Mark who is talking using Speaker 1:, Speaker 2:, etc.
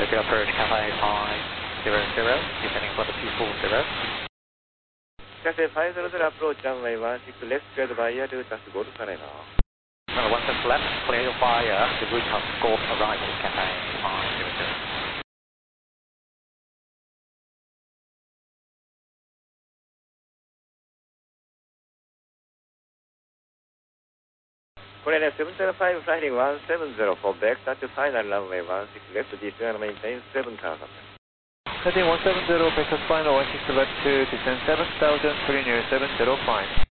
Speaker 1: Copy approach, Cathay 500, descending for the 240.
Speaker 2: Cathay 500 approach, runway 16 left, cleared by air to touch Golf Arena.
Speaker 1: Runway 16 left, clear your fire, the route has Golf arrival, Cathay 500.
Speaker 2: Korean 705 flying 170 for back touch final runway 16 left, descend and maintain 7,000.
Speaker 1: Heading 170, back touch final 16 left to descend 7,000, clear near 705.